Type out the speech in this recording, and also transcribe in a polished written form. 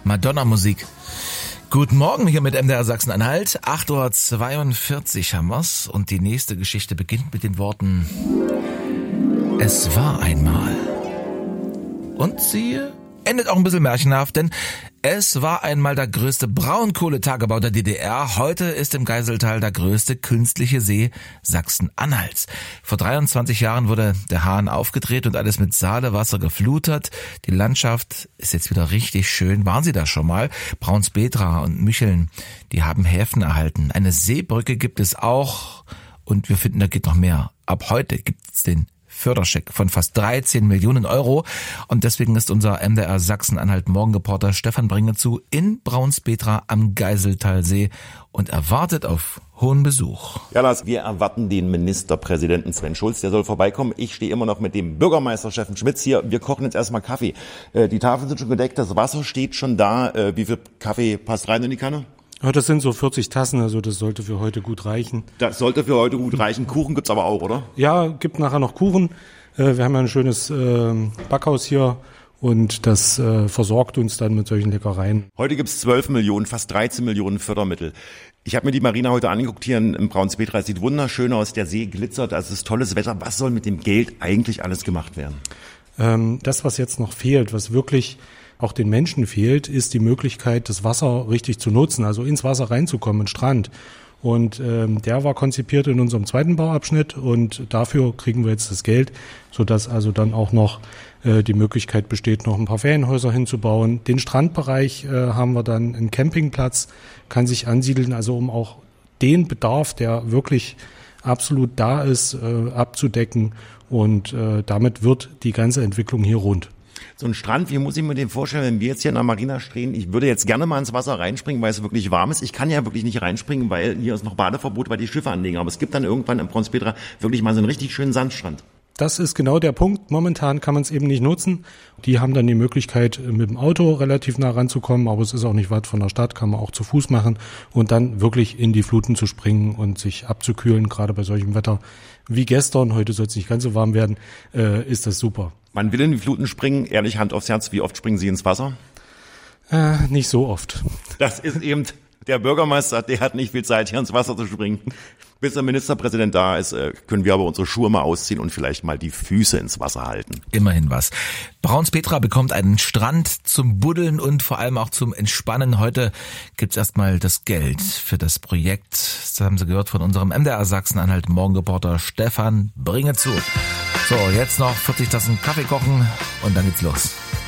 Madonna-Musik. Guten Morgen hier mit MDR Sachsen-Anhalt. 8:42 Uhr haben wir's und die nächste Geschichte beginnt mit den Worten: Es war einmal. Und sie endet auch ein bisschen märchenhaft, denn es war einmal der größte Braunkohletagebau der DDR. Heute ist im Geiseltal der größte künstliche See Sachsen-Anhalts. Vor 23 Jahren wurde der Hahn aufgedreht und alles mit Sahlewasser geflutet. Die Landschaft ist jetzt wieder richtig schön. Waren Sie da schon mal? Braunspetra und Mücheln, die haben Häfen erhalten. Eine Seebrücke gibt es auch und wir finden, da geht noch mehr. Ab heute gibt es den Förderscheck von fast 13 Millionen Euro. Und deswegen ist unser MDR Sachsen-Anhalt-Morgenreporter Stefan Bringezu in Braunspetra am Geiseltalsee und erwartet auf hohen Besuch. Ja, Lars, wir erwarten den Ministerpräsidenten Sven Schulz. Der soll vorbeikommen. Ich stehe immer noch mit dem Bürgermeister Steffen Schmitz hier. Wir kochen jetzt erstmal Kaffee. Die Tafeln sind schon gedeckt, das Wasser steht schon da. Wie viel Kaffee passt rein in die Kanne? Ja, das sind so 40 Tassen, also das sollte für heute gut reichen. Das sollte für heute gut reichen. Kuchen gibt's aber auch, oder? Ja, gibt nachher noch Kuchen. Wir haben ja ein schönes Backhaus hier und das versorgt uns dann mit solchen Leckereien. Heute gibt's 12 Millionen, fast 13 Millionen Fördermittel. Ich habe mir die Marina heute angeguckt hier im Braunspetra. Es sieht wunderschön aus, der See glitzert, also es ist tolles Wetter. Was soll mit dem Geld eigentlich alles gemacht werden? Das, was jetzt noch fehlt, was wirklich auch den Menschen fehlt, ist die Möglichkeit, das Wasser richtig zu nutzen, also ins Wasser reinzukommen, in den Strand. Und der war konzipiert in unserem zweiten Bauabschnitt und dafür kriegen wir jetzt das Geld, sodass also dann auch noch die Möglichkeit besteht, noch ein paar Ferienhäuser hinzubauen. Den Strandbereich haben wir dann, einen Campingplatz, kann sich ansiedeln, also um auch den Bedarf, der wirklich absolut da ist, abzudecken. Und damit wird die ganze Entwicklung hier rund. So ein Strand, wie muss ich mir den vorstellen, wenn wir jetzt hier in der Marina stehen? Ich würde jetzt gerne mal ins Wasser reinspringen, weil es wirklich warm ist. Ich kann ja wirklich nicht reinspringen, weil hier ist noch Badeverbot, weil die Schiffe anlegen. Aber es gibt dann irgendwann im Braunspetra wirklich mal so einen richtig schönen Sandstrand. Das ist genau der Punkt. Momentan kann man es eben nicht nutzen. Die haben dann die Möglichkeit, mit dem Auto relativ nah ranzukommen, aber es ist auch nicht weit von der Stadt, kann man auch zu Fuß machen und dann wirklich in die Fluten zu springen und sich abzukühlen, gerade bei solchem Wetter wie gestern. Heute soll es nicht ganz so warm werden, ist das super. Man will in die Fluten springen, ehrlich, Hand aufs Herz, wie oft springen Sie ins Wasser? Nicht so oft. Das ist eben der Bürgermeister, der hat nicht viel Zeit, hier ins Wasser zu springen. Bis der Ministerpräsident da ist, können wir aber unsere Schuhe mal ausziehen und vielleicht mal die Füße ins Wasser halten. Immerhin was. Braunspetra bekommt einen Strand zum Buddeln und vor allem auch zum Entspannen. Heute gibt's erstmal das Geld für das Projekt. Das haben Sie gehört von unserem MDR Sachsen-Anhalt Morgenreporter Stefan Bringezu. So, jetzt noch 40 Tassen Kaffee kochen und dann geht's los.